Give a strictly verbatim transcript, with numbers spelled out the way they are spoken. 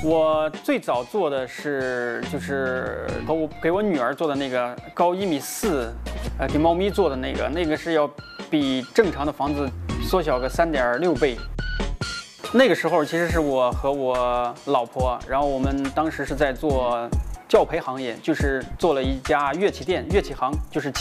我最早做的是就是和我给我女儿做的那个高一米四，呃，给猫咪做的那个，那个是要比正常的房子缩小个三点六倍。那个时候其实是我和我老婆，然后我们当时是在做教培行业，就是做了一家乐器店，乐器行就是。